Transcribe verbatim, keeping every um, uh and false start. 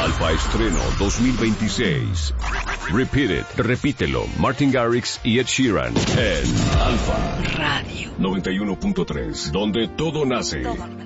Alfa Estreno dos mil veintiséis. Repeat It, repítelo, Martin Garrix y Ed Sheeran en Alfa Radio noventa y uno punto tres, donde todo nace. Todo.